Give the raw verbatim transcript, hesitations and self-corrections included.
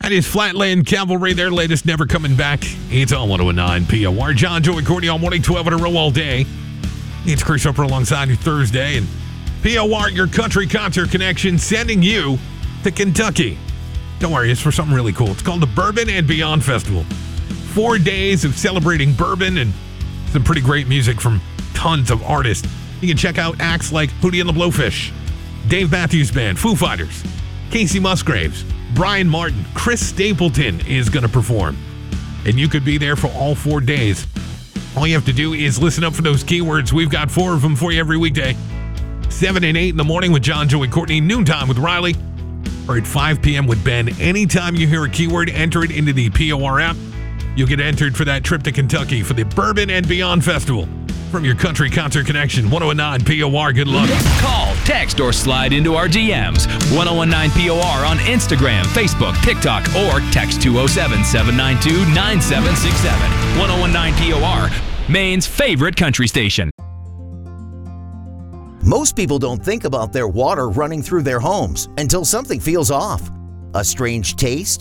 That is Flatland Cavalry, their latest Never Coming Back. It's on one oh nine P O R. John, Joey, Courtney on morning twelve in a row all day. It's Chris Hopper alongside you Thursday. And P O R, your country concert connection, sending you to Kentucky. Don't worry, it's for something really cool. It's called the Bourbon and Beyond Festival. Four days of celebrating bourbon and some pretty great music from tons of artists. You can check out acts like Hootie and the Blowfish, Dave Matthews Band, Foo Fighters, Casey Musgraves, Brian Martin, Chris Stapleton is going to perform. And you could be there for all four days. All you have to do is listen up for those keywords. We've got four of them for you every weekday. seven and eight in the morning with John, Joey, Courtney. Noontime with Riley. Or at five p.m. with Ben. Anytime you hear a keyword, enter it into the P O R app. You'll get entered for that trip to Kentucky for the Bourbon and Beyond Festival. From your country concert connection, one oh nine P O R. Good luck. Call, text, or slide into our D Ms. ten nineteen P O R on Instagram, Facebook, TikTok, or text two oh seven, seven nine two, nine seven six seven. ten nineteen P O R, Maine's favorite country station. Most people don't think about their water running through their homes until something feels off. A strange taste,